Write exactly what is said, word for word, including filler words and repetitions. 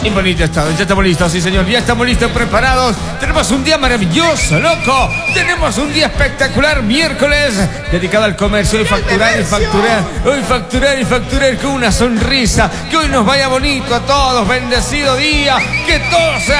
Y bonito estado, ya estamos listos, sí señor, ya estamos listos, preparados. Tenemos un día maravilloso, loco. Tenemos un día espectacular, miércoles, dedicado al comercio. Hoy facturar y facturar, hoy facturar y facturar con una sonrisa. Que hoy nos vaya bonito a todos, bendecido día, que todo sea